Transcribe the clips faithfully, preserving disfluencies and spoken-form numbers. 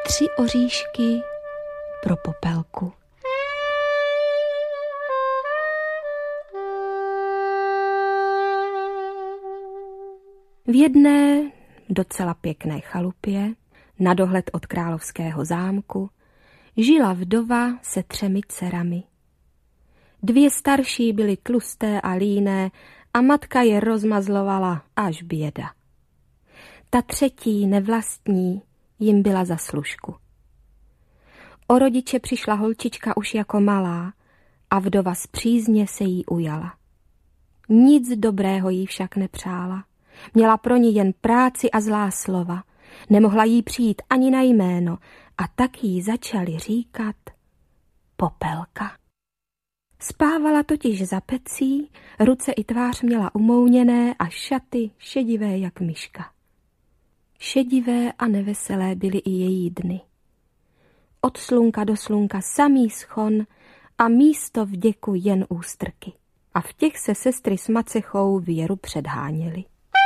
tři oříšky pro Popelku. V jedné docela pěkné chalupě, na dohled od královského zámku, žila vdova se třemi dcerami. Dvě starší byly tlusté a líné a matka je rozmazlovala až běda. Ta třetí, nevlastní, jim byla za služku. O rodiče přišla holčička už jako malá a vdova zpřízně se jí ujala. Nic dobrého jí však nepřála. Měla pro ní jen práci a zlá slova. Nemohla jí přijít ani na jméno a tak jí začali říkat Popelka. Spávala totiž za pecí, ruce i tvář měla umouněné a šaty šedivé jak myška. Šedivé a neveselé byly i její dny. Od slunka do slunka samý schon a místo vděku jen ústrky. A v těch se sestry s macechou Věru předháněly.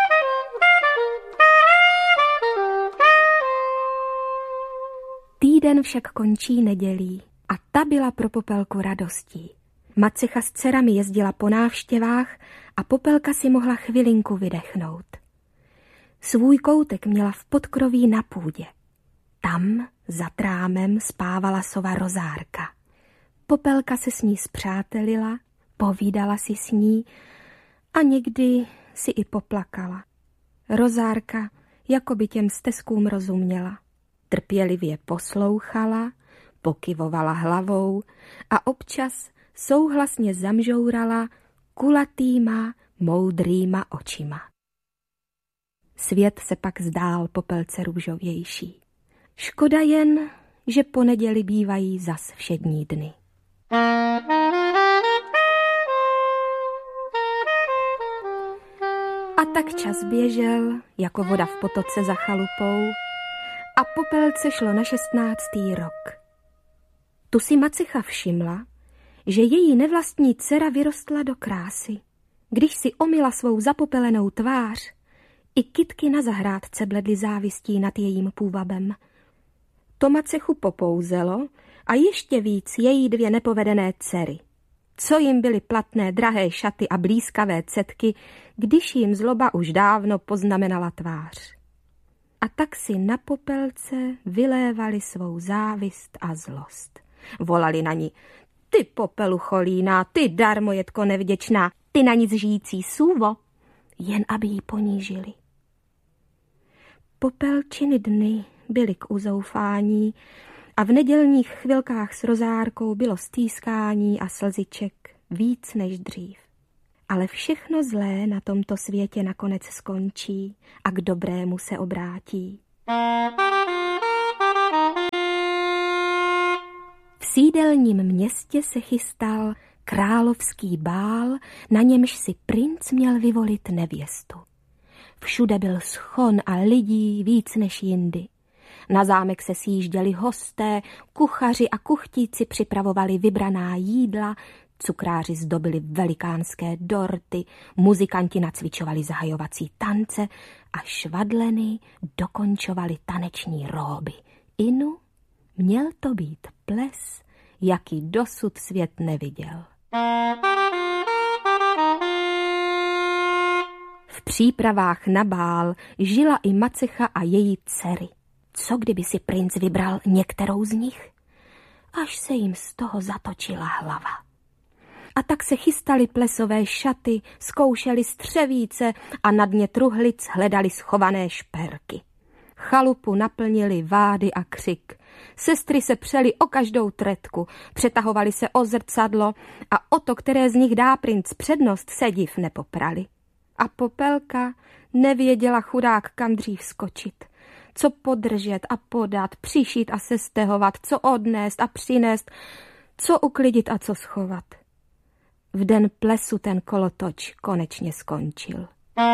Týden však končí nedělí a ta byla pro Popelku radostí. Macecha s dcerami jezdila po návštěvách a Popelka si mohla chvilinku vydechnout. Svůj koutek měla v podkroví na půdě. Tam za trámem spávala sova Rozárka. Popelka se s ní spřátelila, povídala si s ní a někdy si i poplakala. Rozárka jako by těm steskům rozuměla. Trpělivě poslouchala, pokyvovala hlavou a občas souhlasně zamžourala kulatýma, moudrýma očima. Svět se pak zdál Popelce růžovější. Škoda jen, že po neděli bývají zas všední dny. A tak čas běžel, jako voda v potoce za chalupou, a Popelce šlo na šestnáctý rok. Tu si macecha všimla, že její nevlastní dcera vyrostla do krásy. Když si omyla svou zapopelenou tvář, i kytky na zahrádce bledly závistí nad jejím půvabem. To macechu popouzelo a ještě víc její dvě nepovedené dcery. Co jim byly platné drahé šaty a blízkavé cetky, když jim zloba už dávno poznamenala tvář. A tak si na Popelce vylévali svou závist a zlost. Volali na ní: ty popelucho líná, ty darmojetko nevděčná, ty na nic žijící sůvo, jen aby jí ponížili. Popelčiny dny byly k uzoufání a v nedělních chvilkách s Rozárkou bylo stýskání a slziček víc než dřív. Ale všechno zlé na tomto světě nakonec skončí a k dobrému se obrátí. V sídelním městě se chystal královský bál, na němž si princ měl vyvolit nevěstu. Všude byl schon a lidí víc než jindy. Na zámek se sjížděli hosté, kuchaři a kuchtíci připravovali vybraná jídla, cukráři zdobili velikánské dorty, muzikanti nacvičovali zahajovací tance a švadleny dokončovali taneční róby. Inu, měl to být ples, jaký dosud svět neviděl. V přípravách na bál žila i macecha a její dcery. Co kdyby si princ vybral některou z nich? Až se jim z toho zatočila hlava. A tak se chystali plesové šaty, zkoušeli střevíce a na dně truhlic hledali schované šperky. Chalupu naplnili vády a křik. Sestry se přeli o každou tretku, přetahovali se o zrcadlo a o to, které z nich dá princ přednost, se div nepoprali. A Popelka nevěděla chudák kam dřív skočit. Co podržet a podat, přišít a sestehovat, co odnést a přinést, co uklidit a co schovat. V den plesu ten kolotoč konečně skončil.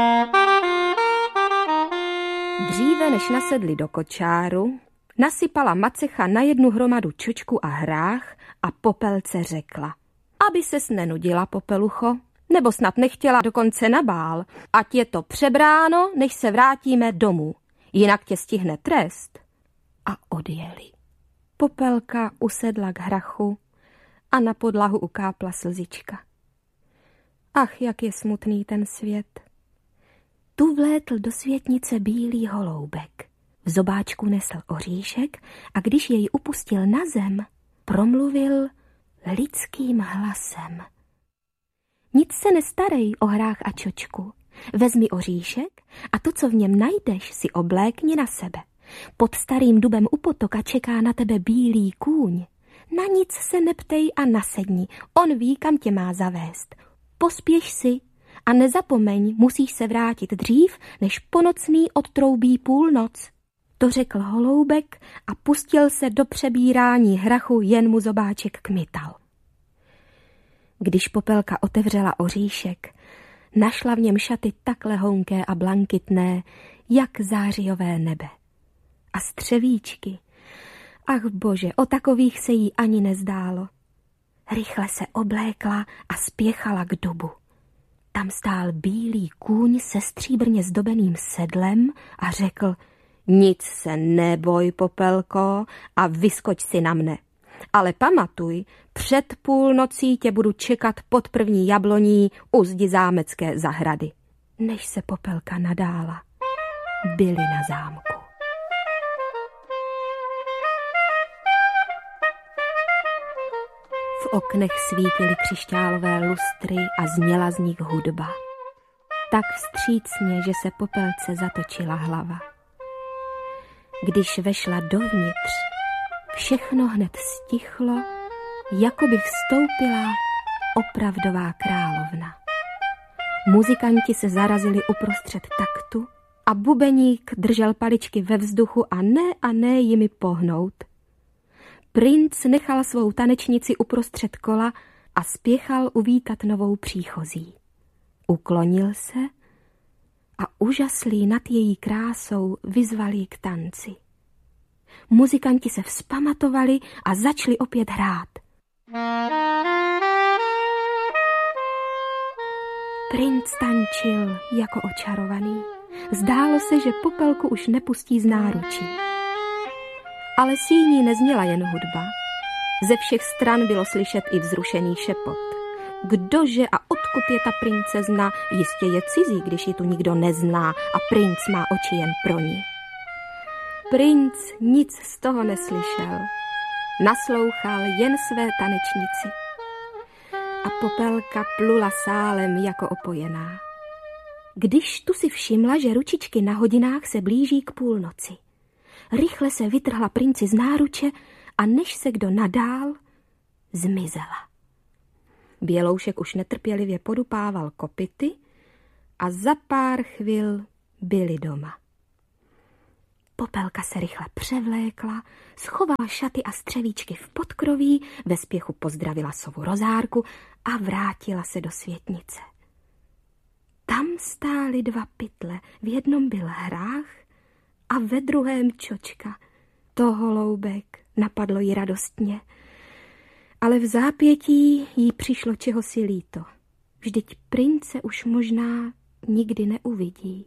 Dříve než nasedli do kočáru, nasypala macecha na jednu hromadu čočku a hrách a Popelce řekla: aby ses nenudila, popelucho, nebo snad nechtěla dokonce na bál, ať je to přebráno, než se vrátíme domů, jinak tě stihne trest. a odjeli. Popelka usedla k hrachu a na podlahu ukápla slzička. Ach, jak je smutný ten svět. Tu vlétl do světnice bílý holoubek. V zobáčku nesl oříšek a když jej upustil na zem, promluvil lidským hlasem. Nic se nestarej o hrách a čočku. Vezmi oříšek a to, co v něm najdeš, si oblékni na sebe. Pod starým dubem u potoka čeká na tebe bílý kůň. Na nic se neptej a nasedni, on ví, kam tě má zavést. Pospěš si a nezapomeň, musíš se vrátit dřív, než ponocný odtroubí půlnoc. To řekl holoubek a pustil se do přebírání hrachu, jen mu zobáček kmital. Když Popelka otevřela oříšek, našla v něm šaty tak lehonké a blankitné, jak zářijové nebe. A střevíčky. Ach bože, o takových se jí ani nezdálo. Rychle se oblékla a spěchala k dubu. Tam stál bílý kůň se stříbrně zdobeným sedlem a řekl: Nic se neboj, Popelko, a vyskoč si na mne. Ale pamatuj, před půlnocí tě budu čekat pod první jabloní u zdi zámecké zahrady. Než se Popelka nadála, byli na zámku. V oknech svítily křišťálové lustry a zněla z nich hudba. Tak vstřícně, že se Popelce zatočila hlava. Když vešla dovnitř, všechno hned stichlo, jako by vstoupila opravdová královna. Muzikanti se zarazili uprostřed taktu a bubeník držel paličky ve vzduchu a ne a ne jimi pohnout. Princ nechal svou tanečnici uprostřed kola a spěchal uvítat novou příchozí. Uklonil se a úžaslí nad její krásou vyzval ji k tanci. Muzikanti se vzpamatovali a začali opět hrát. Princ tančil jako očarovaný. Zdálo se, že Popelku už nepustí z náručí. Ale síní nezněla jen hudba. Ze všech stran bylo slyšet i vzrušený šepot. Kdože a odkud je ta princezna? Jistě je cizí, když ji tu nikdo nezná a princ má oči jen pro ní. Princ nic z toho neslyšel. Naslouchal jen své tanečnici. A Popelka plula sálem jako opojená. Když tu si všimla, že ručičky na hodinách se blíží k půlnoci. Rychle se vytrhla princi z náruče a než se kdo nadál, zmizela. Běloušek už netrpělivě podupával kopyty a za pár chvil byli doma. Popelka se rychle převlékla, schovala šaty a střevíčky v podkroví, ve spěchu pozdravila sovu Rozárku a vrátila se do světnice. Tam stály dva pytle, v jednom byl hrách a ve druhém čočka. To holoubek, napadlo jí radostně. Ale v zápětí jí přišlo čehosi líto. Vždyť prince už možná nikdy neuvidí.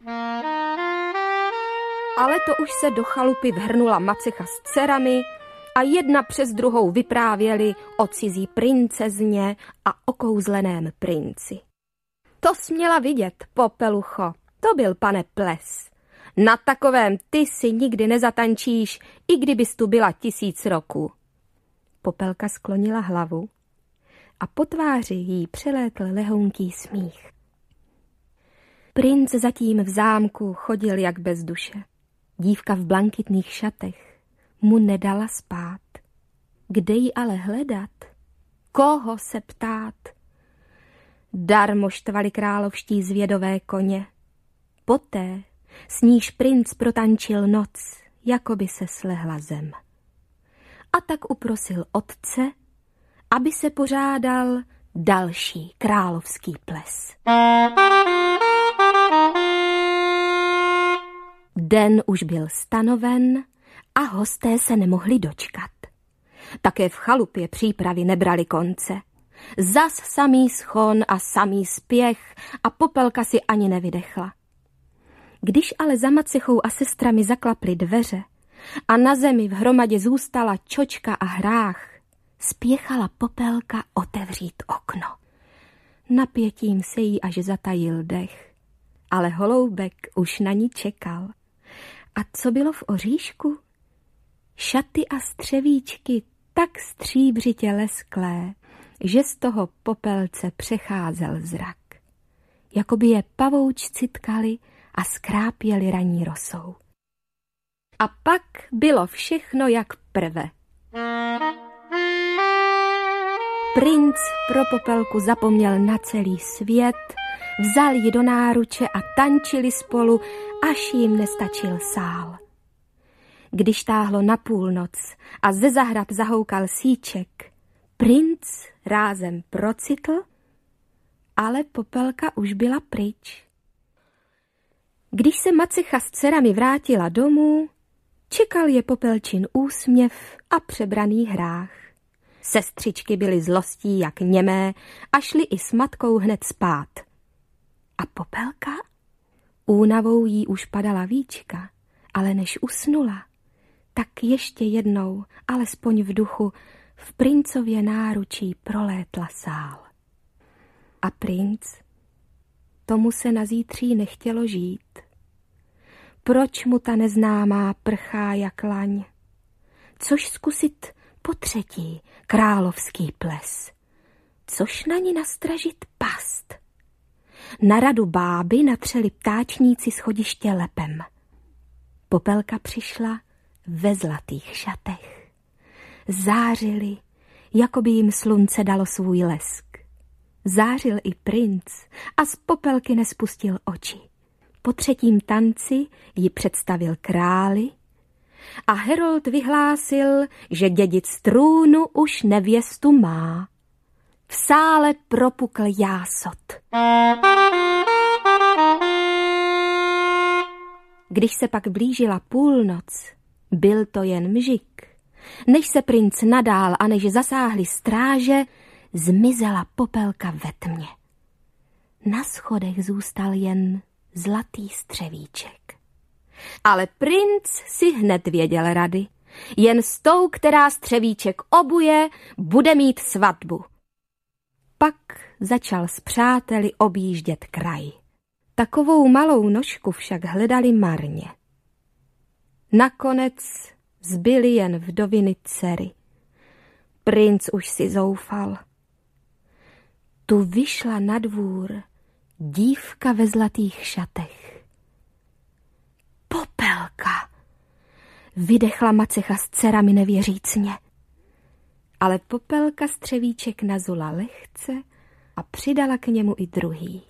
Ale to už se do chalupy vhrnula macecha s dcerami a jedna přes druhou vyprávěli o cizí princezně a okouzleném princi. To směla vidět, Popelucho, to byl pane ples. Na takovém ty si nikdy nezatančíš, i kdybys tu byla tisíc roků. Popelka sklonila hlavu a po tváři jí přelétl lehounký smích. Princ zatím v zámku chodil jak bez duše. Dívka v blankitných šatech mu nedala spát. Kde ji ale hledat? Koho se ptát? Darmo štvali královští zvědové koně. Poté s níž princ protančil noc, jako by se slehla zem. A tak uprosil otce, aby se pořádal další královský ples. Den už byl stanoven a hosté se nemohli dočkat. Také v chalupě přípravy nebrali konce. Zas samý schon a samý spěch a Popelka si ani nevydechla. Když ale za macechou a sestrami zaklaply dveře a na zemi v hromadě zůstala čočka a hrách, spěchala Popelka otevřít okno. Napětím se jí až zatajil dech, ale holoubek už na ní čekal. A co bylo v oříšku? Šaty a střevíčky tak stříbřitě lesklé, že z toho Popelce přecházel zrak. Jakoby je pavoučci tkali a skrápěli raní rosou. A pak bylo všechno jak prve. Princ pro Popelku zapomněl na celý svět, vzal ji do náruče a tančili spolu, až jim nestačil sál. Když táhlo na půlnoc a ze zahrad zahoukal síček, princ rázem procitl, ale Popelka už byla pryč. Když se Macecha s dcerami vrátila domů, čekal je Popelčin úsměv a přebraný hrách. Sestřičky byly zlostí jak němé a šly i s matkou hned spát. A Popelka? Únavou jí už padala víčka, ale než usnula, tak ještě jednou, alespoň v duchu, v princově náručí prolétla sál. A princ, tomu se na zítří nechtělo žít. Proč mu ta neznámá prchá jak laň? Což zkusit po třetí královský ples? Což na ní nastražit past? Na radu báby natřeli ptáčníci schodiště lepem. Popelka přišla ve zlatých šatech. Zářili, jako by jim slunce dalo svůj lesk. Zářil i princ a z Popelky nespustil oči. Po třetím tanci ji představil králi a herold vyhlásil, že dědic trůnu už nevěstu má. V sále propukl jásot. Když se pak blížila půlnoc, byl to jen mžik. Než se princ nadál a než zasáhly stráže, zmizela Popelka ve tmě. Na schodech zůstal jen zlatý střevíček. Ale princ si hned věděl rady. Jen s tou, která střevíček obuje, bude mít svatbu. Pak začal s přáteli objíždět kraj. Takovou malou nožku však hledali marně. Nakonec zbyly jen vdoviny dcery. Princ už si zoufal. Tu vyšla na dvůr dívka ve zlatých šatech. Popelka! Vydechla Macecha s dcerami nevěřícně. Ale Popelka střevíček nazula lehce a přidala k němu i druhý.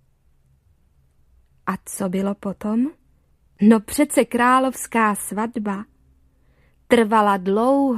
A co bylo potom? No přece královská svatba trvala dlouho